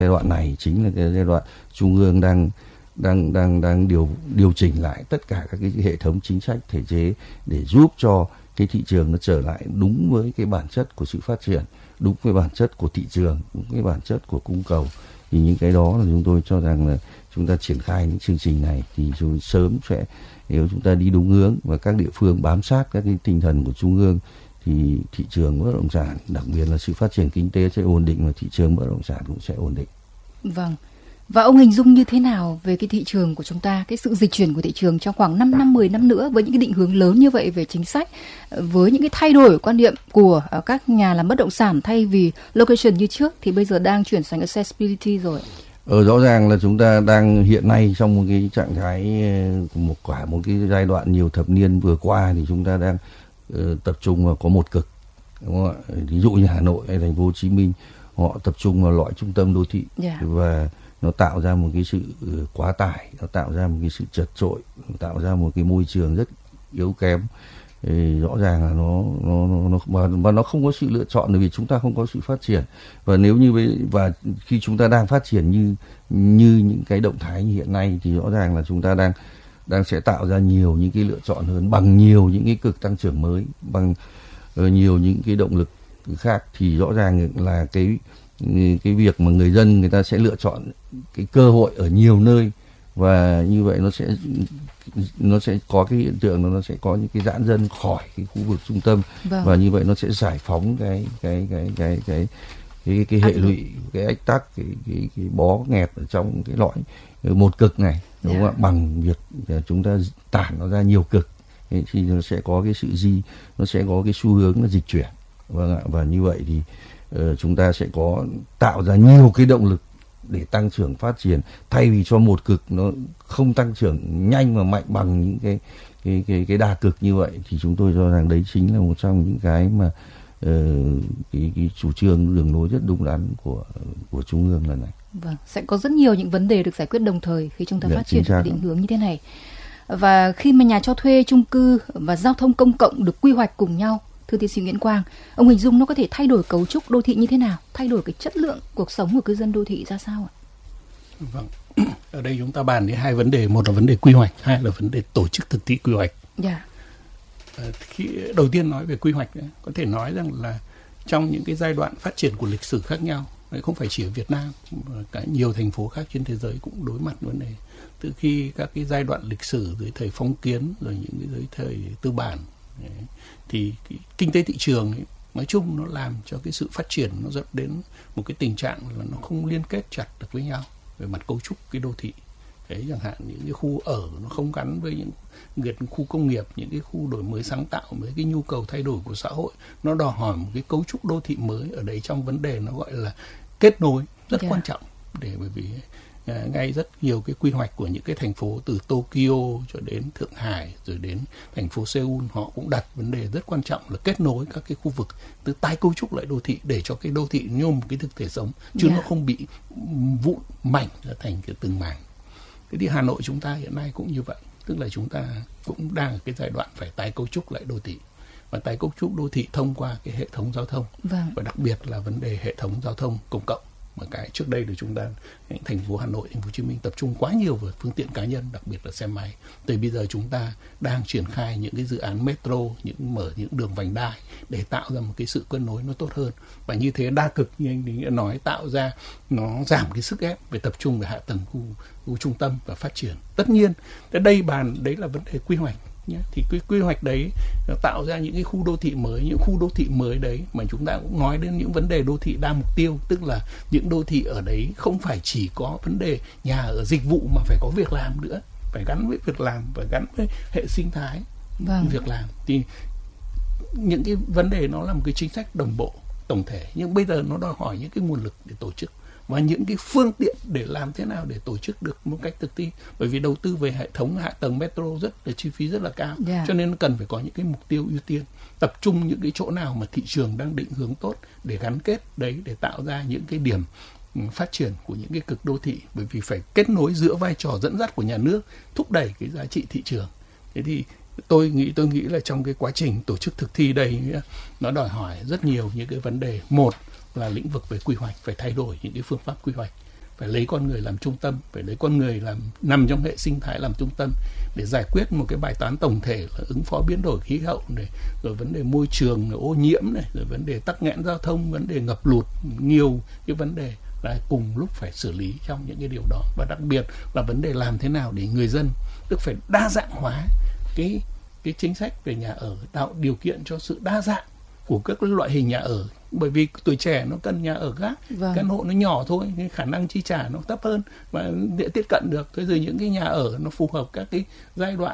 Giai đoạn này chính là cái giai đoạn Trung ương đang điều chỉnh lại tất cả các cái hệ thống chính sách thể chế để giúp cho cái thị trường nó trở lại đúng với cái bản chất của sự phát triển, đúng với bản chất của thị trường, đúng với bản chất của cung cầu. Thì những cái đó là chúng tôi cho rằng là chúng ta triển khai những chương trình này thì sớm sẽ, nếu chúng ta đi đúng hướng và các địa phương bám sát các cái tinh thần của Trung ương thì thị trường bất động sản, đặc biệt là sự phát triển kinh tế sẽ ổn định và thị trường bất động sản cũng sẽ ổn định. Vâng. Và ông hình dung như thế nào về cái thị trường của chúng ta, cái sự dịch chuyển của thị trường trong khoảng 5 năm, 10 năm nữa với những cái định hướng lớn như vậy về chính sách, với những cái thay đổi quan niệm của các nhà làm bất động sản, thay vì location như trước thì bây giờ đang chuyển sang accessibility rồi? Rõ ràng là chúng ta đang hiện nay trong một cái trạng thái, một cái giai đoạn nhiều thập niên vừa qua thì chúng ta đang tập trung vào có một cực, đúng không ạ? Ví dụ như Hà Nội hay Thành phố Hồ Chí Minh, họ tập trung vào loại trung tâm đô thị và nó tạo ra một cái sự quá tải, nó tạo ra một cái sự chật chội, tạo ra một cái môi trường rất yếu kém. Rõ ràng là nó không có sự lựa chọn, bởi vì chúng ta không có sự phát triển. Và nếu như và khi chúng ta đang phát triển như những cái động thái như hiện nay thì rõ ràng là chúng ta đang sẽ tạo ra nhiều những cái lựa chọn hơn, bằng nhiều những cái cực tăng trưởng mới, bằng nhiều những cái động lực khác, thì rõ ràng là cái việc mà người dân người ta sẽ lựa chọn cái cơ hội ở nhiều nơi, và như vậy nó sẽ có cái hiện tượng là nó sẽ có những cái giãn dân khỏi cái khu vực trung tâm. Và như vậy nó sẽ giải phóng cái hệ lụy, cái ách tắc, cái bó nghẹt ở trong cái lõi một cực này, đúng không ạ? Bằng việc chúng ta tản nó ra nhiều cực thì nó sẽ có cái nó sẽ có cái xu hướng là dịch chuyển. Vâng ạ. Và như vậy thì chúng ta sẽ có tạo ra nhiều cái động lực để tăng trưởng phát triển, thay vì cho một cực nó không tăng trưởng nhanh và mạnh bằng những cái đa cực như vậy. Thì chúng tôi cho rằng đấy chính là một trong những cái mà cái chủ trương đường lối rất đúng đắn của Trung ương lần này. Vâng, sẽ có rất nhiều những vấn đề được giải quyết đồng thời khi chúng ta phát triển định hướng như thế này. Và khi mà nhà cho thuê, chung cư và giao thông công cộng được quy hoạch cùng nhau, thưa tiến sĩ Nguyễn Quang, ông hình dung nó có thể thay đổi cấu trúc đô thị như thế nào, thay đổi cái chất lượng cuộc sống của cư dân đô thị ra sao ạ? Vâng, ở đây chúng ta bàn đến hai vấn đề, một là vấn đề quy hoạch, hai là vấn đề tổ chức thực thi quy hoạch. Khi đầu tiên nói về quy hoạch, có thể nói rằng là trong những cái giai đoạn phát triển của lịch sử khác nhau, không phải chỉ ở Việt Nam, cả nhiều thành phố khác trên thế giới cũng đối mặt vấn đề. Từ khi các cái giai đoạn lịch sử dưới thời phong kiến, rồi những cái dưới thời tư bản, thì cái kinh tế thị trường ấy, nói chung nó làm cho cái sự phát triển nó dẫn đến một cái tình trạng là nó không liên kết chặt được với nhau về mặt cấu trúc cái đô thị. Đấy, chẳng hạn những cái khu ở nó không gắn với những khu công nghiệp, những cái khu đổi mới sáng tạo với cái nhu cầu thay đổi của xã hội, nó đòi hỏi một cái cấu trúc đô thị mới. Ở đấy trong vấn đề nó gọi là kết nối rất quan trọng, bởi vì ngay rất nhiều cái quy hoạch của những cái thành phố từ Tokyo cho đến Thượng Hải rồi đến thành phố Seoul, họ cũng đặt vấn đề rất quan trọng là kết nối các cái khu vực, từ tái cấu trúc lại đô thị để cho cái đô thị như một cái thực thể sống, chứ nó không bị vụn mảnh ra thành cái từng mảng. Thế thì Hà Nội chúng ta hiện nay cũng như vậy, tức là chúng ta cũng đang ở cái giai đoạn phải tái cấu trúc lại đô thị, và tái cấu trúc đô thị thông qua cái hệ thống giao thông, và đặc biệt là vấn đề hệ thống giao thông công cộng. Mà cái trước đây thì chúng ta, thành phố Hà Nội, thành phố Hồ Chí Minh tập trung quá nhiều vào phương tiện cá nhân, đặc biệt là xe máy. Tới bây giờ chúng ta đang triển khai những cái dự án metro, mở những đường vành đai để tạo ra một cái sự kết nối nó tốt hơn. Và như thế đa cực như anh Đình đã nói, tạo ra nó giảm cái sức ép về tập trung về hạ tầng khu trung tâm và phát triển. Tất nhiên, đấy là vấn đề quy hoạch. Thì quy hoạch đấy tạo ra những cái khu đô thị mới, những khu đô thị mới đấy mà chúng ta cũng nói đến những vấn đề đô thị đa mục tiêu, tức là những đô thị ở đấy không phải chỉ có vấn đề nhà ở dịch vụ mà phải có việc làm nữa, phải gắn với việc làm và gắn với hệ sinh thái việc làm. Thì những cái vấn đề nó là một cái chính sách đồng bộ tổng thể, nhưng bây giờ nó đòi hỏi những cái nguồn lực để tổ chức và những cái phương tiện để làm thế nào để tổ chức được một cách thực thi. Bởi vì đầu tư về hệ thống hạ tầng metro chi phí rất là cao, cho nên cần phải có những cái mục tiêu ưu tiên, tập trung những cái chỗ nào mà thị trường đang định hướng tốt để gắn kết đấy, để tạo ra những cái điểm phát triển của những cái cực đô thị. Bởi vì phải kết nối giữa vai trò dẫn dắt của nhà nước thúc đẩy cái giá trị thị trường. Thế thì tôi nghĩ là trong cái quá trình tổ chức thực thi đây nó đòi hỏi rất nhiều những cái vấn đề. Một là lĩnh vực về quy hoạch, phải thay đổi những cái phương pháp quy hoạch. phải lấy con người làm trung tâm, phải lấy con người nằm trong hệ sinh thái làm trung tâm để giải quyết một cái bài toán tổng thể là ứng phó biến đổi khí hậu này, rồi vấn đề môi trường, rồi ô nhiễm này, rồi vấn đề tắc nghẽn giao thông, vấn đề ngập lụt, nhiều cái vấn đề là cùng lúc phải xử lý trong những cái điều đó. Và đặc biệt là vấn đề làm thế nào để người dân tức phải đa dạng hóa cái chính sách về nhà ở, tạo điều kiện cho sự đa dạng của các loại hình nhà ở. Bởi vì tuổi trẻ nó cần nhà ở khác, căn hộ nó nhỏ thôi, cái khả năng chi trả nó thấp hơn và để tiếp cận được. Thế rồi những cái nhà ở nó phù hợp các cái giai đoạn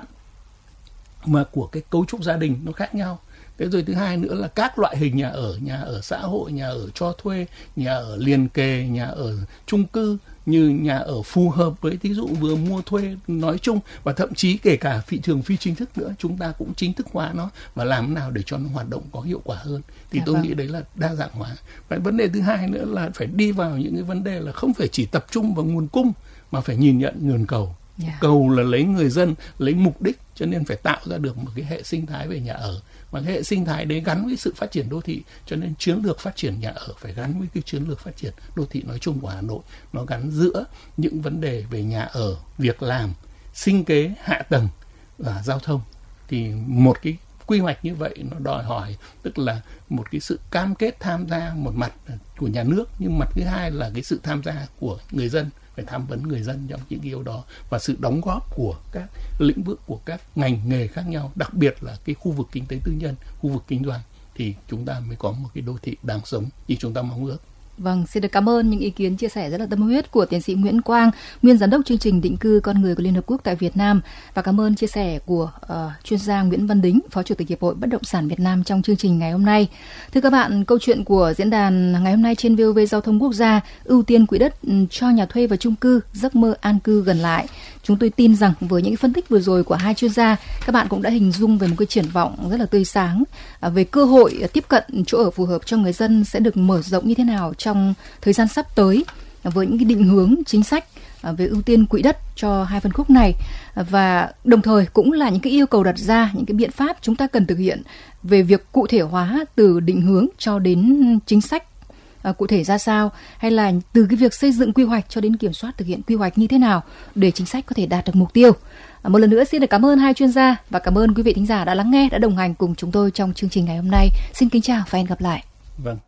mà của cái cấu trúc gia đình nó khác nhau. Thế rồi thứ hai nữa là các loại hình nhà ở xã hội, nhà ở cho thuê, nhà ở liền kề, nhà ở chung cư, như nhà ở phù hợp với thí dụ vừa mua thuê nói chung, và thậm chí kể cả thị trường phi chính thức nữa, chúng ta cũng chính thức hóa nó và làm nào để cho nó hoạt động có hiệu quả hơn. Thì tôi nghĩ đấy là đa dạng hóa. Và vấn đề thứ hai nữa là phải đi vào những cái vấn đề là không phải chỉ tập trung vào nguồn cung mà phải nhìn nhận nguồn cầu. Cầu là lấy người dân, lấy mục đích, cho nên phải tạo ra được một cái hệ sinh thái về nhà ở. Và cái hệ sinh thái đấy gắn với sự phát triển đô thị, cho nên chiến lược phát triển nhà ở phải gắn với cái chiến lược phát triển đô thị nói chung của Hà Nội. Nó gắn giữa những vấn đề về nhà ở, việc làm, sinh kế, hạ tầng và giao thông. Thì một cái quy hoạch như vậy nó đòi hỏi tức là một cái sự cam kết tham gia một mặt của nhà nước, nhưng mặt thứ hai là cái sự tham gia của người dân, phải tham vấn người dân trong những điều đó, và sự đóng góp của các lĩnh vực, của các ngành nghề khác nhau, đặc biệt là cái khu vực kinh tế tư nhân, khu vực kinh doanh, thì chúng ta mới có một cái đô thị đáng sống như chúng ta mong ước. Vâng, xin được cảm ơn những ý kiến chia sẻ rất là tâm huyết của tiến sĩ Nguyễn Quang, nguyên giám đốc chương trình định cư con người của Liên Hợp Quốc tại Việt Nam, và cảm ơn chia sẻ của chuyên gia Nguyễn Văn Đính, Phó Chủ tịch Hiệp hội Bất động sản Việt Nam trong chương trình ngày hôm nay. Thưa các bạn, câu chuyện của diễn đàn ngày hôm nay trên VOV Giao thông Quốc gia, ưu tiên quỹ đất cho nhà thuê và chung cư, giấc mơ an cư gần lại. Chúng tôi tin rằng với những phân tích vừa rồi của hai chuyên gia, các bạn cũng đã hình dung về một cái triển vọng rất là tươi sáng về cơ hội tiếp cận chỗ ở phù hợp cho người dân sẽ được mở rộng như thế nào trong thời gian sắp tới, với những cái định hướng chính sách về ưu tiên quỹ đất cho hai phân khúc này, và đồng thời cũng là những cái yêu cầu đặt ra, những cái biện pháp chúng ta cần thực hiện về việc cụ thể hóa từ định hướng cho đến chính sách cụ thể ra sao, hay là từ cái việc xây dựng quy hoạch cho đến kiểm soát thực hiện quy hoạch như thế nào để chính sách có thể đạt được mục tiêu. Một lần nữa xin được cảm ơn hai chuyên gia và cảm ơn quý vị thính giả đã lắng nghe, đã đồng hành cùng chúng tôi trong chương trình ngày hôm nay. Xin kính chào và hẹn gặp lại. Vâng.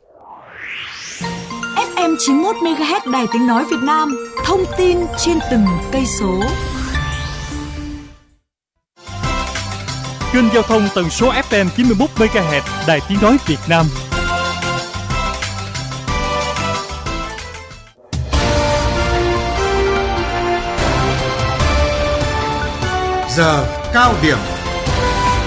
FM 91 MHz Đài Tiếng nói Việt Nam, thông tin trên từng cây số. Kênh giao thông tần số FM 91 MHz Đài Tiếng nói Việt Nam. Giờ cao điểm.